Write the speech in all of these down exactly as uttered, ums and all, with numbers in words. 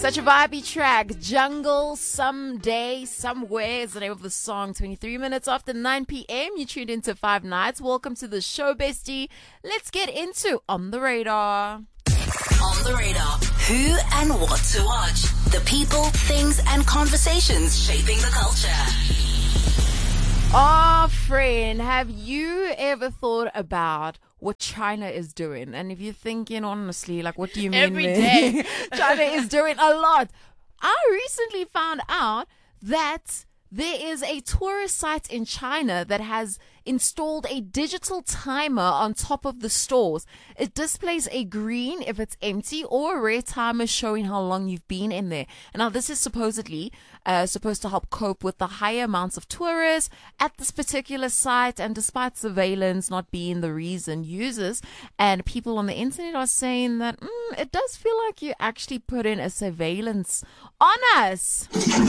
Such a vibey track. Jungle Someday Somewhere is the name of the song. twenty-three minutes after nine p.m. You tuned into Five Nights. Welcome to the show, bestie. Let's get into On the Radar. On the Radar. Who and what to watch. The people, things, and conversations shaping the culture. Oh, friend, have you ever thought about what China is doing? And if you're thinking, honestly, like, what do you mean? Every day. China is doing a lot. I recently found out that there is a tourist site in China that has installed a digital timer on top of the stores. It displays a green if it's empty or a red timer showing how long you've been in there. And now this is supposedly uh, supposed to help cope with the higher amounts of tourists at this particular site. And despite surveillance not being the reason, users and people on the internet are saying that mm, it does feel like you actually put in a surveillance on us.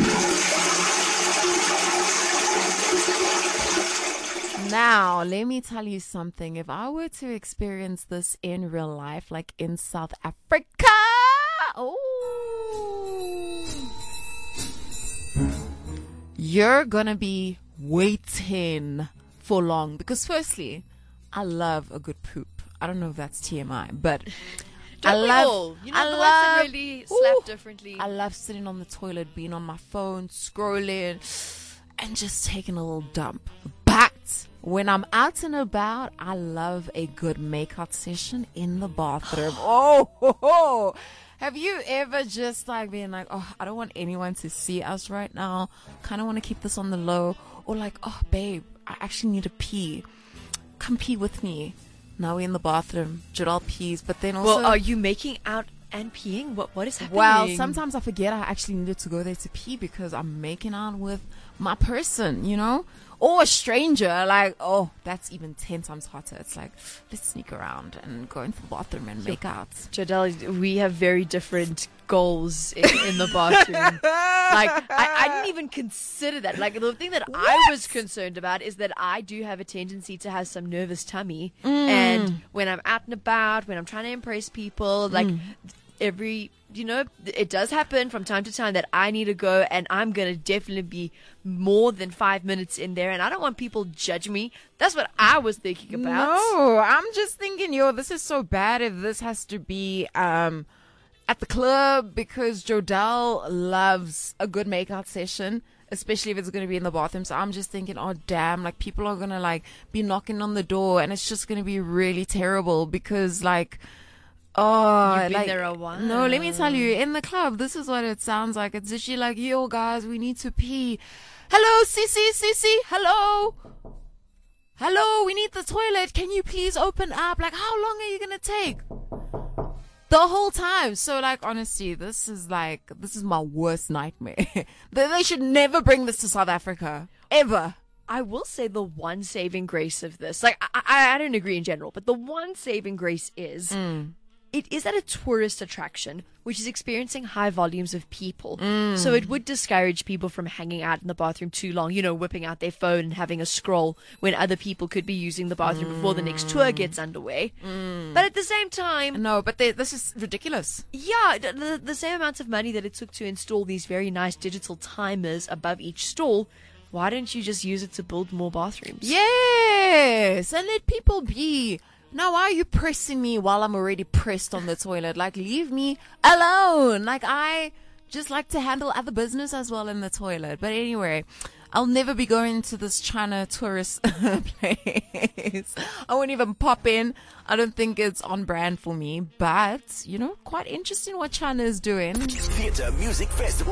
Now, let me tell you something. If I were to experience this in real life, like in South Africa, oh, you're gonna be waiting for long. Because firstly, I love a good poop. I don't know if that's T M I, but Don't I we love, all? You know, I the love, ones that really slap ooh, differently. I love sitting on the toilet, being on my phone, scrolling, and just taking a little dump. But when I'm out and about, I love a good makeout session in the bathroom. Oh, ho, ho. Have you ever just like been like, oh, I don't want anyone to see us right now. Kind of want to keep this on the low. Or like, oh, babe, I actually need to pee. Come pee with me. Now we're in the bathroom. Jadal pees. But then also... Well, are you making out and peeing? What What is happening? Well, sometimes I forget I actually needed to go there to pee because I'm making out with my person, you know? Or a stranger. Like, oh, that's even ten times hotter. It's like, let's sneak around and go into the bathroom and make out. Jadel, we have very different goals in, in the bathroom. Like, I, I didn't even consider that. Like, the thing that What? I was concerned about is that I do have a tendency to have some nervous tummy. Mm. And when I'm out and about, when I'm trying to impress people, like, Mm. every... You know, it does happen from time to time that I need to go, and I'm going to definitely be more than five minutes in there, and I don't want people to judge me. That's what I was thinking about. No, I'm just thinking, yo, this is so bad if this has to be um, at the club because Jodel loves a good makeout session, especially if it's going to be in the bathroom. So I'm just thinking, oh, damn, like people are going to like be knocking on the door, and it's just going to be really terrible because like... Oh, You've been like, there a while. No, let me tell you, in the club, this is what it sounds like. It's literally like, yo, guys, we need to pee. Hello, Sissy, Sissy, hello. Hello, we need the toilet. Can you please open up? Like, how long are you going to take? The whole time. So, like, honestly, this is like, this is my worst nightmare. they, they should never bring this to South Africa. Ever. I will say the one saving grace of this, like, I, I, I don't agree in general, but the one saving grace is... Mm. It is at a tourist attraction, which is experiencing high volumes of people. Mm. So it would discourage people from hanging out in the bathroom too long, you know, whipping out their phone and having a scroll when other people could be using the bathroom mm. before the next tour gets underway. Mm. But at the same time... No, but they, this is ridiculous. Yeah, the, the same amount of money that it took to install these very nice digital timers above each stall, why don't you just use it to build more bathrooms? Yes, and let people be... Now, why are you pressing me while I'm already pressed on the toilet? Like, leave me alone. Like, I just like to handle other business as well in the toilet. But anyway, I'll never be going to this China tourist place. I won't even pop in. I don't think it's on brand for me. But, you know, quite interesting what China is doing. Theatre Music Festival